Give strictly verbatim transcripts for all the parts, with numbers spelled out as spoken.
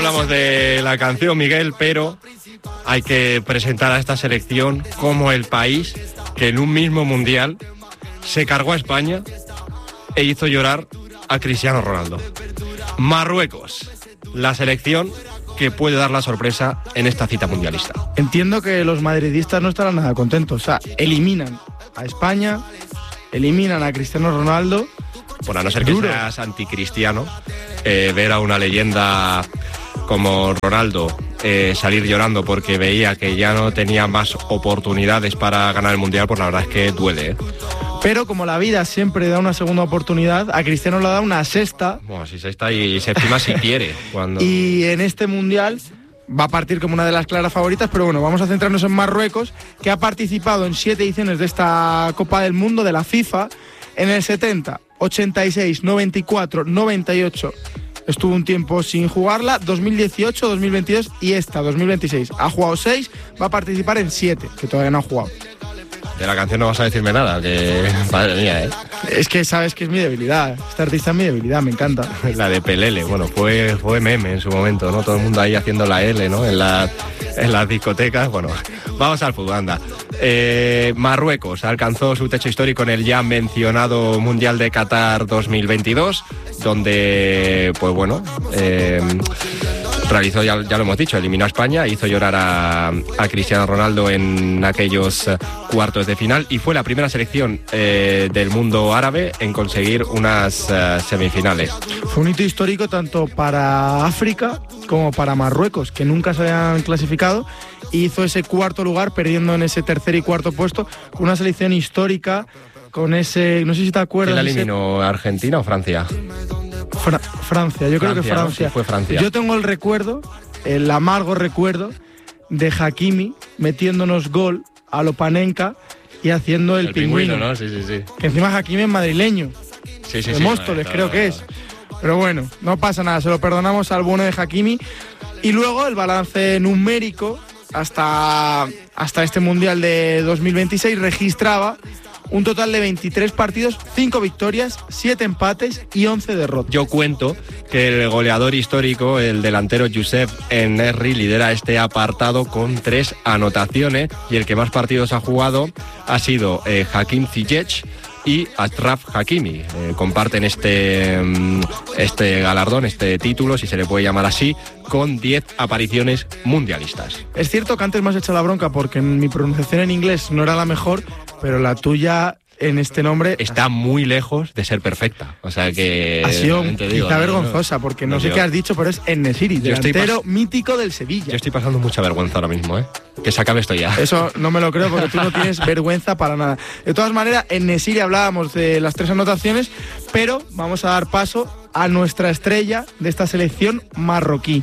hablamos de la canción, Miguel, pero hay que presentar a esta selección como el país que en un mismo mundial se cargó a España e hizo llorar a Cristiano Ronaldo. Marruecos, la selección que puede dar la sorpresa en esta cita mundialista. Entiendo que los madridistas no estarán nada contentos. O sea, eliminan a España, eliminan a Cristiano Ronaldo. Bueno, a no ser que Duro. seas anticristiano, eh, ver a una leyenda como Ronaldo eh, salir llorando porque veía que ya no tenía más oportunidades para ganar el Mundial, pues la verdad es que duele, ¿eh? Pero como la vida siempre da una segunda oportunidad, a Cristiano le da una sexta. Bueno, si sexta y séptima si quiere. Cuando... Y en este Mundial va a partir como una de las claras favoritas, pero bueno, vamos a centrarnos en Marruecos, que ha participado en siete ediciones de esta Copa del Mundo de la FIFA. En el setenta, ochenta y seis, noventa y cuatro, noventa y ocho estuvo un tiempo sin jugarla, dos mil dieciocho, dos mil veintidós y esta, dos mil veintiséis. Ha jugado seis, va a participar en siete, que todavía no ha jugado. De la canción no vas a decirme nada, que madre mía, ¿eh? Es que sabes que es mi debilidad, este artista es mi debilidad, me encanta. La de Pelele, bueno, fue, fue meme en su momento, ¿no? Todo el mundo ahí haciendo la L, ¿no? En, la, en las discotecas, bueno, vamos al fútbol, anda. Eh, Marruecos alcanzó su techo histórico en el ya mencionado Mundial de Qatar dos mil veintidós, donde, pues bueno, eh, realizó, ya, ya lo hemos dicho, eliminó a España, hizo llorar a, a Cristiano Ronaldo en aquellos cuartos de final y fue la primera selección eh, del mundo árabe en conseguir unas uh, semifinales. Fue un hito histórico tanto para África como para Marruecos, que nunca se habían clasificado, y hizo ese cuarto lugar perdiendo en ese tercer y cuarto puesto, una selección histórica con ese, no sé si te acuerdas. ¿Quién la eliminó, ese... Argentina o Francia? Fra- Francia, yo creo Francia, que Francia. ¿no? Sí, fue Francia. Yo tengo el recuerdo, el amargo recuerdo de Hakimi metiéndonos gol a lo Panenka y haciendo el, el pingüino. pingüino, ¿no? Sí, sí, sí. Que encima Hakimi es madrileño. Sí, sí, de sí, Móstoles, no, creo no, que no, es. Pero bueno, no pasa nada, se lo perdonamos al bueno de Hakimi. Y luego el balance numérico hasta, hasta este Mundial de dos mil veintiséis registraba un total de veintitrés partidos, cinco victorias, siete empates y once derrotas. Yo cuento que el goleador histórico, el delantero Youssef En-Nesyri, lidera este apartado con tres anotaciones y el que más partidos ha jugado ha sido eh, Hakim Ziyech y Achraf Hakimi. Eh, comparten este, este galardón, este título, si se le puede llamar así, con diez apariciones mundialistas. Es cierto que antes me has hecho la bronca porque mi pronunciación en inglés no era la mejor, pero la tuya en este nombre está muy lejos de ser perfecta. O sea que ha sido te digo, quizá no, vergonzosa, porque no, no sé qué has dicho, pero es En-Nesyri, delantero mítico del Sevilla. Yo estoy pasando mucha vergüenza ahora mismo, ¿eh? Que se acabe esto ya. Eso no me lo creo porque tú no tienes vergüenza para nada. De todas maneras, en En-Nesyri hablábamos de las tres anotaciones, pero vamos a dar paso a nuestra estrella de esta selección marroquí.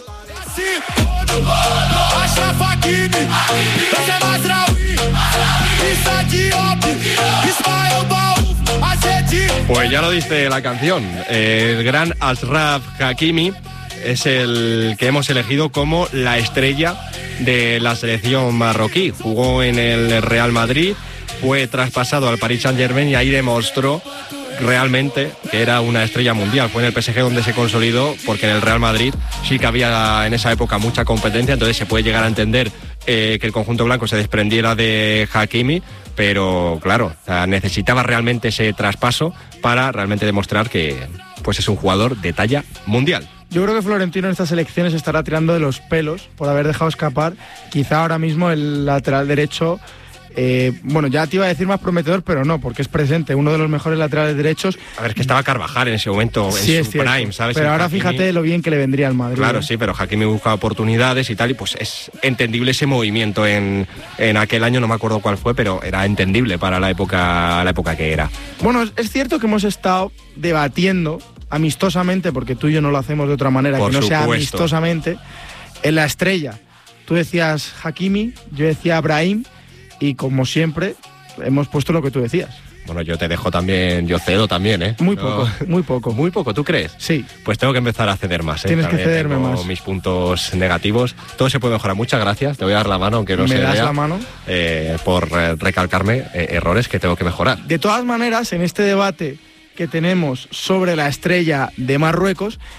Pues ya lo dice la canción, el gran Achraf Hakimi es el que hemos elegido como la estrella de la selección marroquí. Jugó en el Real Madrid, fue traspasado al Paris Saint-Germain y ahí demostró realmente que era una estrella mundial. Fue en el P S G donde se consolidó, porque en el Real Madrid sí que había en esa época mucha competencia, entonces se puede llegar a entender eh, que el conjunto blanco se desprendiera de Hakimi, pero claro, o sea, necesitaba realmente ese traspaso para realmente demostrar que pues es un jugador de talla mundial. Yo creo que Florentino en estas elecciones estará tirando de los pelos por haber dejado escapar quizá ahora mismo el lateral derecho. Eh, bueno, ya te iba a decir más prometedor, pero no, porque es presente, uno de los mejores laterales derechos. A ver, que estaba Carvajal en ese momento, sí, en su cierto, prime, ¿sabes? Pero el ahora Hakimi, fíjate lo bien que le vendría al Madrid. Claro, ¿eh? sí, pero Hakimi busca oportunidades y tal, y pues es entendible ese movimiento en, en aquel año, no me acuerdo cuál fue, pero era entendible para la época, la época que era. Bueno, es cierto que hemos estado debatiendo amistosamente, porque tú y yo no lo hacemos de otra manera, Por que no supuesto. sea amistosamente, en la estrella. Tú decías Hakimi, yo decía Brahim, y como siempre, hemos puesto lo que tú decías. Bueno, yo te dejo también, yo cedo también, ¿eh? Muy no, poco, muy poco. Muy poco, ¿tú crees? Sí. Pues tengo que empezar a ceder más, ¿eh? Tienes También que cederme tengo más. mis puntos negativos. Todo se puede mejorar. Muchas gracias. Te voy a dar la mano, aunque no ¿Me se das vea, la mano? Eh, por eh, recalcarme eh, errores que tengo que mejorar. De todas maneras, en este debate que tenemos sobre la estrella de Marruecos,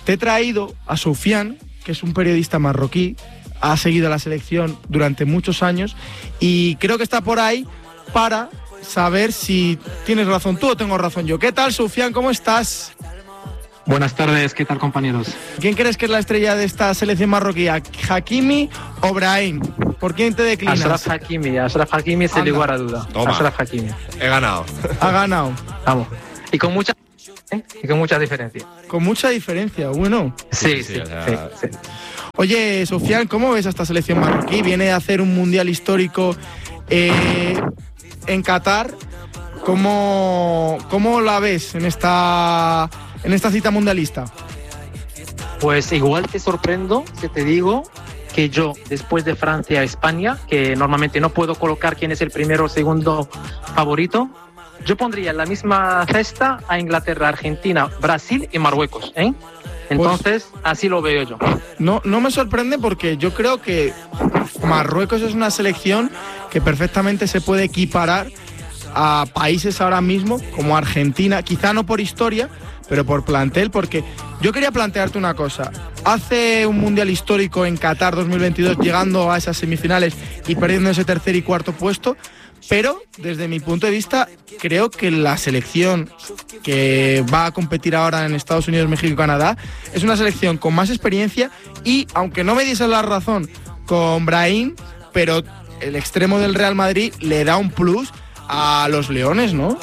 te he traído a Soufiane, que es un periodista marroquí, ha seguido la selección durante muchos años y creo que está por ahí para saber si tienes razón tú o tengo razón yo. ¿Qué tal, Soufiane? ¿Cómo estás? Buenas tardes, ¿qué tal, compañeros? ¿Quién crees que es la estrella de esta selección marroquí? ¿Hakimi o Brahim? ¿Por quién te declinas? Ashraf Hakimi, Ashraf Hakimi sin lugar a duda. Toma. Ashraf Hakimi. He ganado. Ha ganado. Vamos. Y con mucha ¿eh? y con mucha diferencia. Con mucha diferencia, bueno. Sí, sí, sí, sí, o sea, sí, sí. Oye, Soufiane, ¿cómo ves a esta selección marroquí? Viene a hacer un mundial histórico eh, en Qatar. ¿Cómo, cómo la ves en esta, en esta cita mundialista? Pues igual te sorprendo si te digo que yo, después de Francia a España, que normalmente no puedo colocar quién es el primero o segundo favorito, yo pondría en la misma cesta a Inglaterra, Argentina, Brasil y Marruecos, ¿eh? Entonces, pues, así lo veo yo. No, no me sorprende porque yo creo que Marruecos es una selección que perfectamente se puede equiparar a países ahora mismo como Argentina, quizá no por historia, pero por plantel, porque yo quería plantearte una cosa. Hace un mundial histórico en Qatar dos mil veintidós, llegando a esas semifinales y perdiendo ese tercer y cuarto puesto, pero desde mi punto de vista creo que la selección que va a competir ahora en Estados Unidos, México y Canadá es una selección con más experiencia y, aunque no me diese la razón con Brahim, pero el extremo del Real Madrid le da un plus a los Leones, ¿no?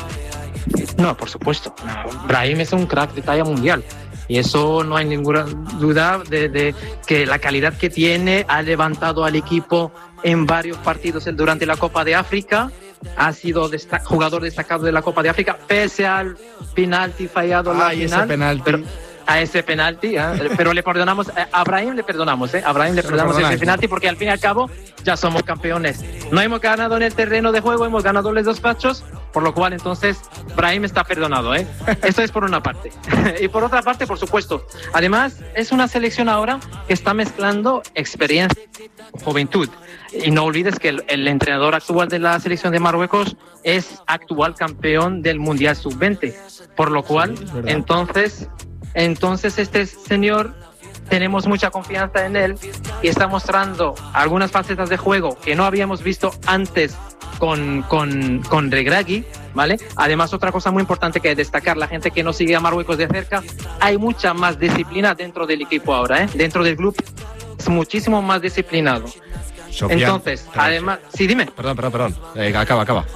No, por supuesto. Brahim es un crack de talla mundial. Y eso no hay ninguna duda de, de que la calidad que tiene, ha levantado al equipo en varios partidos durante la Copa de África, ha sido desta- jugador destacado de la Copa de África, pese al penalti fallado en la Ay, final. ese penalti. Pero, a ese penalti, ¿eh? Pero le perdonamos, a Brahim le perdonamos, ¿eh? A Brahim le perdonamos ese penalti porque al fin y al cabo ya somos campeones. No hemos ganado en el terreno de juego, hemos ganado los despachos, por lo cual entonces Brahim está perdonado, ¿eh? Esto es por una parte. Y por otra parte, por supuesto, además es una selección ahora que está mezclando experiencia con juventud. Y no olvides que el, el entrenador actual de la selección de Marruecos es actual campeón del Mundial sub veinte, por lo cual Sí, entonces... Entonces este señor, tenemos mucha confianza en él y está mostrando algunas facetas de juego que no habíamos visto antes con, con, con Regragui, ¿vale? Además, otra cosa muy importante que destacar, la gente que no sigue a Marruecos de cerca, hay mucha más disciplina dentro del equipo ahora, ¿eh? Dentro del grupo es muchísimo más disciplinado. Soufiane, Entonces, además... Sí, dime. Perdón, perdón, perdón. Eh, acaba, acaba.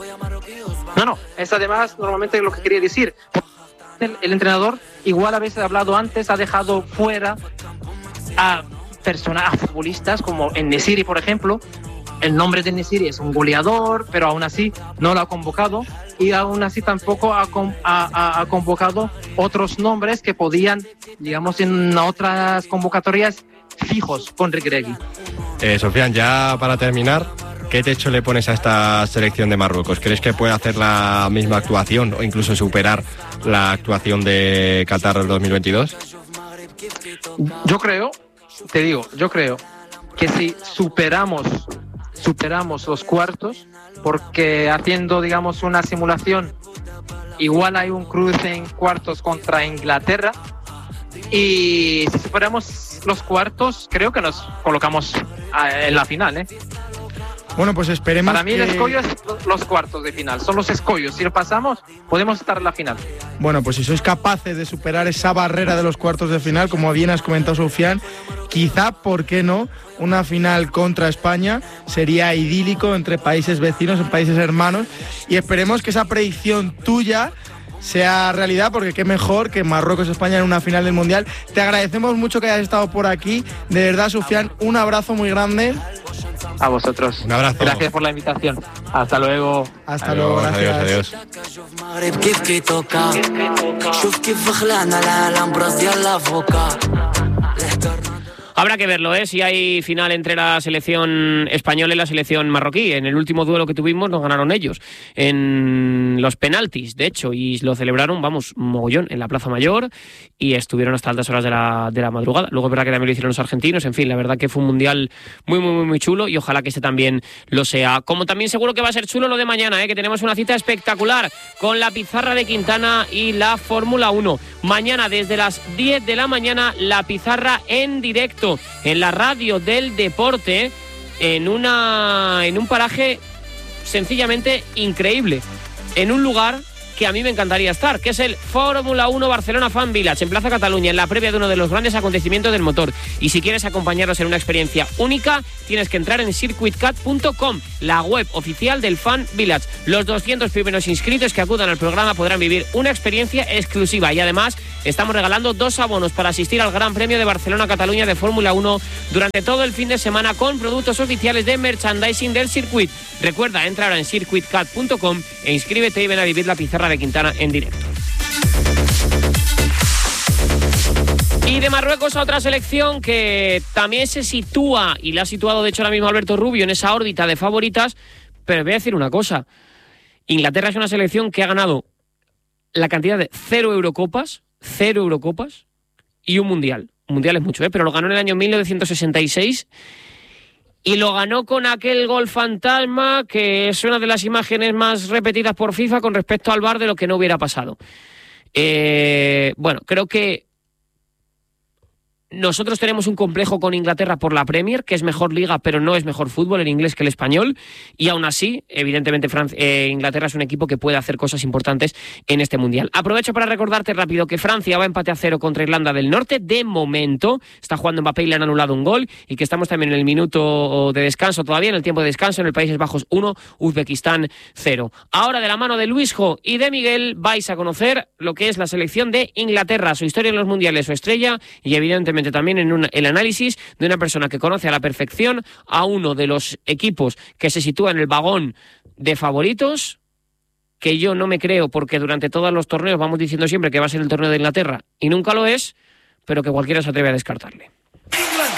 No, no, es además normalmente lo que quería decir. El, el entrenador, igual a veces ha hablado antes, ha dejado fuera a personas, a futbolistas como En-Nesyri, por ejemplo. El nombre de En-Nesyri es un goleador, pero aún así no lo ha convocado y aún así tampoco ha, ha, ha convocado otros nombres que podían, digamos, en otras convocatorias fijos con Regragui. Eh, Soufiane, ya para terminar, ¿qué techo le pones a esta selección de Marruecos? ¿Crees que puede hacer la misma actuación o incluso superar la actuación de Qatar dos mil veintidós? Yo creo, te digo, yo creo que si superamos, superamos los cuartos, porque haciendo, digamos, una simulación, igual hay un cruce en cuartos contra Inglaterra, y si superamos los cuartos, creo que nos colocamos en la final, ¿eh? Bueno, pues esperemos. Para mí que... el escollo es los cuartos de final, son los escollos. Si lo pasamos, podemos estar en la final. Bueno, pues si sois capaces de superar esa barrera de los cuartos de final, como bien has comentado, Soufiane, quizá, ¿por qué no?, una final contra España sería idílico entre países vecinos, en países hermanos, y esperemos que esa predicción tuya sea realidad, porque qué mejor que Marruecos-España en una final del Mundial. Te agradecemos mucho que hayas estado por aquí, de verdad, Soufiane, un abrazo muy grande. A vosotros. Un abrazo. Gracias por la invitación. Hasta luego. Hasta luego, gracias. Adiós, adiós. Habrá que verlo, ¿eh? Si hay final entre la selección española y la selección marroquí. En el último duelo que tuvimos nos ganaron ellos en los penaltis, de hecho, y lo celebraron, vamos, mogollón, en la Plaza Mayor, y estuvieron hasta altas horas de la, de la madrugada. Luego es verdad que también lo hicieron los argentinos. En fin, la verdad que fue un mundial muy, muy, muy, muy chulo, y ojalá que este también lo sea. Como también seguro que va a ser chulo lo de mañana, ¿eh? Que tenemos una cita espectacular con la pizarra de Quintana y la Fórmula uno. Mañana desde las diez de la mañana la pizarra en directo en la radio del deporte, en una en un paraje sencillamente increíble, en un lugar que a mí me encantaría estar, que es el Fórmula uno Barcelona Fan Village, en Plaza Cataluña, en la previa de uno de los grandes acontecimientos del motor. Y si quieres acompañarnos en una experiencia única, tienes que entrar en circuit cat punto com, la web oficial del Fan Village. Los doscientos primeros inscritos que acudan al programa podrán vivir una experiencia exclusiva, y además estamos regalando dos abonos para asistir al Gran Premio de Barcelona-Cataluña de Fórmula uno durante todo el fin de semana, con productos oficiales de merchandising del circuit. Recuerda, entra ahora en circuit cat punto com e inscríbete y ven a vivir la pizarra de Quintana en directo. Y de Marruecos a otra selección que también se sitúa, y la ha situado de hecho ahora mismo Alberto Rubio, en esa órbita de favoritas. Pero voy a decir una cosa: Inglaterra es una selección que ha ganado la cantidad de cero Eurocopas, cero Eurocopas y un Mundial. Un Mundial es mucho, ¿eh? Pero lo ganó en el año mil novecientos sesenta y seis. Y lo ganó con aquel gol fantasma, que es una de las imágenes más repetidas por FIFA con respecto al V A R de lo que no hubiera pasado. Eh, bueno, creo que nosotros tenemos un complejo con Inglaterra por la Premier, que es mejor liga, pero no es mejor fútbol el inglés que el español. Y aún así, evidentemente, Francia, eh, Inglaterra es un equipo que puede hacer cosas importantes en este Mundial. Aprovecho para recordarte rápido que Francia va a empate a cero contra Irlanda del Norte. De momento, está jugando Mbappé y le han anulado un gol. Y que estamos también en el minuto de descanso todavía, en el tiempo de descanso, en el Países Bajos uno, Uzbekistán cero. Ahora, de la mano de Luisjo y de Miguel, vais a conocer lo que es la selección de Inglaterra, su historia en los mundiales, su estrella, y evidentemente también en un, el análisis de una persona que conoce a la perfección a uno de los equipos que se sitúa en el vagón de favoritos, que yo no me creo, porque durante todos los torneos vamos diciendo siempre que va a ser el torneo de Inglaterra y nunca lo es, pero que cualquiera se atreve a descartarle.